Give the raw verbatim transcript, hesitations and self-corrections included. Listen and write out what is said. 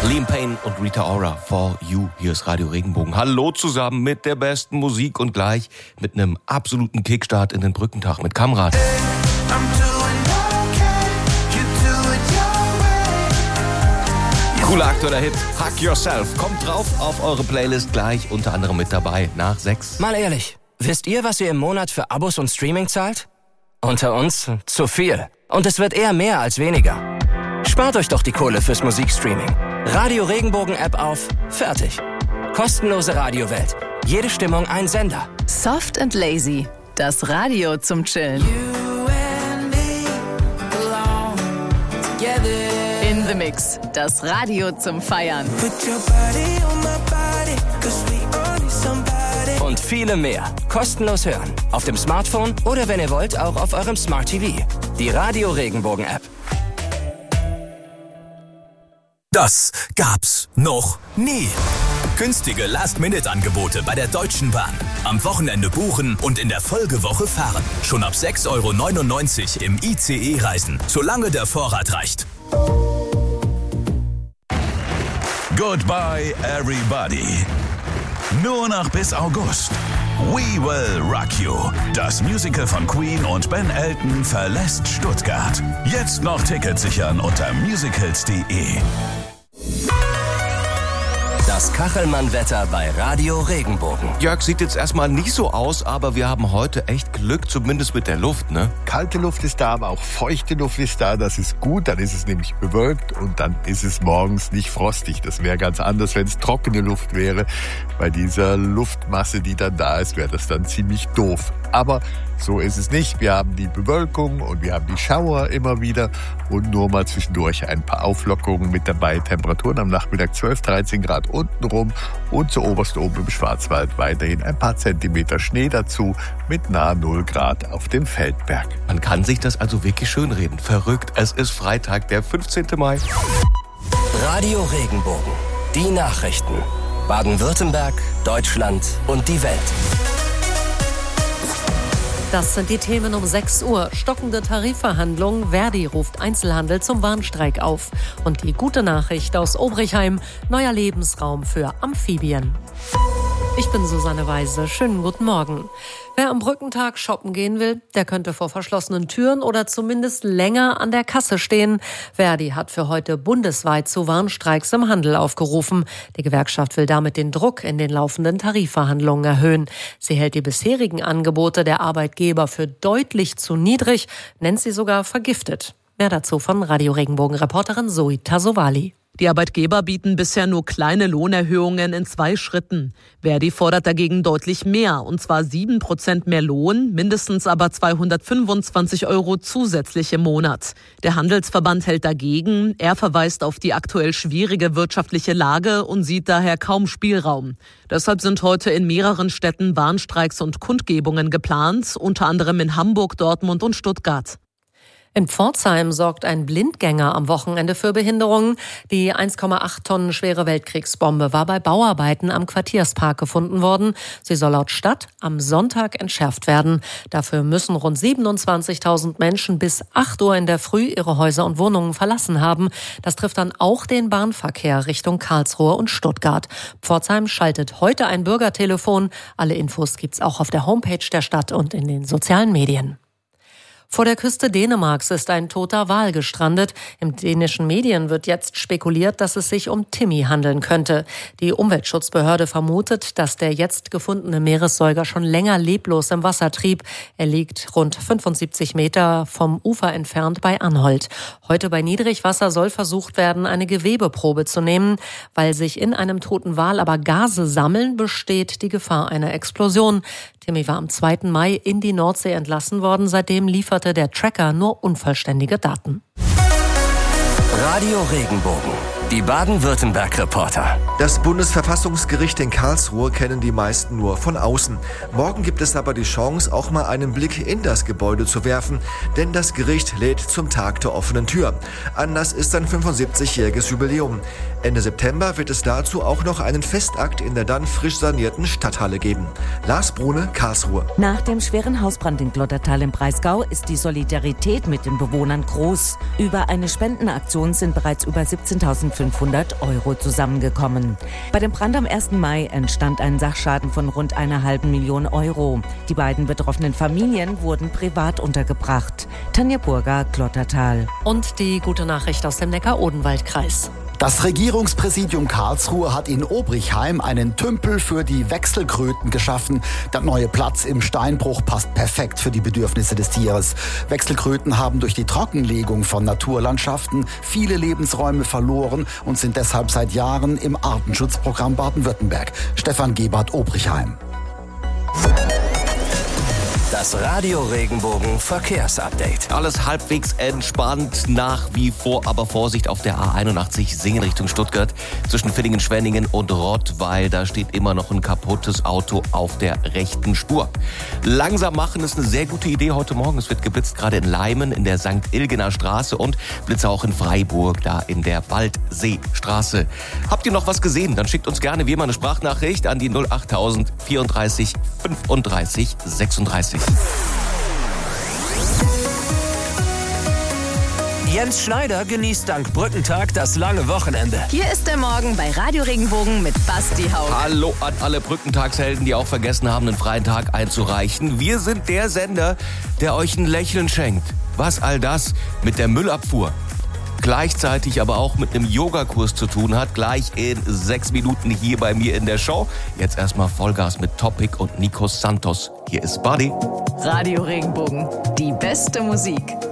Liam Payne und Rita Ora, For You. Hier ist Radio Regenbogen. Hallo zusammen mit der besten Musik und gleich mit einem absoluten Kickstart in den Brückentag mit Kamrat. Cooler aktueller Hit, Hug Yourself. Kommt drauf auf eure Playlist gleich, unter anderem mit dabei, nach sechs. Mal ehrlich, wisst ihr, was ihr im Monat für Abos und Streaming zahlt? Unter uns zu viel. Und es wird eher mehr als weniger. Spart euch doch die Kohle fürs Musikstreaming. Radio Regenbogen App auf, fertig. Kostenlose Radiowelt. Jede Stimmung ein Sender. Soft and Lazy, das Radio zum Chillen. In the Mix, das Radio zum Feiern. Und viele mehr. Kostenlos hören. Auf dem Smartphone oder wenn ihr wollt, auch auf eurem Smart T V. Die Radio Regenbogen App. Das gab's noch nie. Günstige Last-Minute-Angebote bei der Deutschen Bahn. Am Wochenende buchen und in der Folgewoche fahren. Schon ab sechs Euro neunundneunzig im I C E-Reisen, solange der Vorrat reicht. Goodbye, everybody. Nur noch bis August. We Will Rock You. Das Musical von Queen und Ben Elton verlässt Stuttgart. Jetzt noch Tickets sichern unter musicals punkt de. Das Kachelmann-Wetter bei Radio Regenbogen. Jörg, sieht jetzt erstmal nicht so aus, aber wir haben heute echt Glück, zumindest mit der Luft, ne? Kalte Luft ist da, aber auch feuchte Luft ist da. Das ist gut, dann ist es nämlich bewölkt und dann ist es morgens nicht frostig. Das wäre ganz anders, wenn es trockene Luft wäre. Bei dieser Luftmasse, die dann da ist, wäre das dann ziemlich doof. Aber so ist es nicht. Wir haben die Bewölkung und wir haben die Schauer immer wieder und nur mal zwischendurch ein paar Auflockerungen mit dabei. Temperaturen am Nachmittag zwölf, dreizehn Grad untenrum und zu oberst oben im Schwarzwald weiterhin ein paar Zentimeter Schnee dazu mit nahe null Grad auf dem Feldberg. Man kann sich das also wirklich schönreden. Verrückt, es ist Freitag, der fünfzehnten Mai. Radio Regenbogen. Die Nachrichten. Baden-Württemberg, Deutschland und die Welt. Das sind die Themen um sechs Uhr. Stockende Tarifverhandlungen. Verdi ruft Einzelhandel zum Warnstreik auf. Und die gute Nachricht aus Obrichheim. Neuer Lebensraum für Amphibien. Ich bin Susanne Weise. Schönen guten Morgen. Wer am Brückentag shoppen gehen will, der könnte vor verschlossenen Türen oder zumindest länger an der Kasse stehen. Verdi hat für heute bundesweit zu Warnstreiks im Handel aufgerufen. Die Gewerkschaft will damit den Druck in den laufenden Tarifverhandlungen erhöhen. Sie hält die bisherigen Angebote der Arbeitgeber für deutlich zu niedrig, nennt sie sogar vergiftet. Mehr dazu von Radio Regenbogen-Reporterin Zoe Tasovali. Die Arbeitgeber bieten bisher nur kleine Lohnerhöhungen in zwei Schritten. Verdi fordert dagegen deutlich mehr, und zwar sieben Prozent mehr Lohn, mindestens aber zweihundertfünfundzwanzig Euro zusätzlich im Monat. Der Handelsverband hält dagegen. Er verweist auf die aktuell schwierige wirtschaftliche Lage und sieht daher kaum Spielraum. Deshalb sind heute in mehreren Städten Warnstreiks und Kundgebungen geplant, unter anderem in Hamburg, Dortmund und Stuttgart. In Pforzheim sorgt ein Blindgänger am Wochenende für Behinderungen. Die eins Komma acht Tonnen schwere Weltkriegsbombe war bei Bauarbeiten am Quartierspark gefunden worden. Sie soll laut Stadt am Sonntag entschärft werden. Dafür müssen rund siebenundzwanzigtausend Menschen bis acht Uhr in der Früh ihre Häuser und Wohnungen verlassen haben. Das trifft dann auch den Bahnverkehr Richtung Karlsruhe und Stuttgart. Pforzheim schaltet heute ein Bürgertelefon. Alle Infos gibt's auch auf der Homepage der Stadt und in den sozialen Medien. Vor der Küste Dänemarks ist ein toter Wal gestrandet. Im dänischen Medien wird jetzt spekuliert, dass es sich um Timmy handeln könnte. Die Umweltschutzbehörde vermutet, dass der jetzt gefundene Meeressäuger schon länger leblos im Wasser trieb. Er liegt rund fünfundsiebzig Meter vom Ufer entfernt bei Anholt. Heute bei Niedrigwasser soll versucht werden, eine Gewebeprobe zu nehmen. Weil sich in einem toten Wal aber Gase sammeln, besteht die Gefahr einer Explosion. Timmy war am zweiten Mai in die Nordsee entlassen worden. Seitdem lieferte der Tracker nur unvollständige Daten. Radio Regenbogen. Die Baden-Württemberg-Reporter. Das Bundesverfassungsgericht in Karlsruhe kennen die meisten nur von außen. Morgen gibt es aber die Chance, auch mal einen Blick in das Gebäude zu werfen, denn das Gericht lädt zum Tag der offenen Tür. Anlass ist ein fünfundsiebzigjähriges Jubiläum. Ende September wird es dazu auch noch einen Festakt in der dann frisch sanierten Stadthalle geben. Lars Brune, Karlsruhe. Nach dem schweren Hausbrand in Glottertal im Breisgau ist die Solidarität mit den Bewohnern groß. Über eine Spendenaktion sind bereits über siebzehntausend eintausendfünfhundert Euro zusammengekommen. Bei dem Brand am ersten Mai entstand ein Sachschaden von rund einer halben Million Euro. Die beiden betroffenen Familien wurden privat untergebracht. Tanja Burger, Glottertal. Und die gute Nachricht aus dem Neckar-Odenwald-Kreis. Das Regierungspräsidium Karlsruhe hat in Obrichheim einen Tümpel für die Wechselkröten geschaffen. Der neue Platz im Steinbruch passt perfekt für die Bedürfnisse des Tieres. Wechselkröten haben durch die Trockenlegung von Naturlandschaften viele Lebensräume verloren und sind deshalb seit Jahren im Artenschutzprogramm Baden-Württemberg. Stefan Gebhardt, Obrichheim. Das Radio Regenbogen Verkehrsupdate. Alles halbwegs entspannt, nach wie vor, aber Vorsicht auf der A einundachtzig Singen Richtung Stuttgart. Zwischen Villingen-Schwenningen und Rottweil, da steht immer noch ein kaputtes Auto auf der rechten Spur. Langsam machen ist eine sehr gute Idee heute Morgen. Es wird geblitzt, gerade in Leimen, in der Sankt Ilgener Straße und Blitze auch in Freiburg, da in der Waldseestraße. Habt ihr noch was gesehen? Dann schickt uns gerne wie immer eine Sprachnachricht an die null achttausend vierunddreißig fünfunddreißig sechsunddreißig. Jens Schneider genießt dank Brückentag das lange Wochenende. Hier ist der Morgen bei Radio Regenbogen mit Basti Hauke. Hallo an alle Brückentagshelden, die auch vergessen haben, einen freien Tag einzureichen. Wir sind der Sender, der euch ein Lächeln schenkt. Was all das mit der Müllabfuhr gleichzeitig aber auch mit einem Yogakurs zu tun hat, gleich in sechs Minuten hier bei mir in der Show. Jetzt erstmal Vollgas mit Topic und Nikos Santos. Hier ist Buddy. Radio Regenbogen, die beste Musik.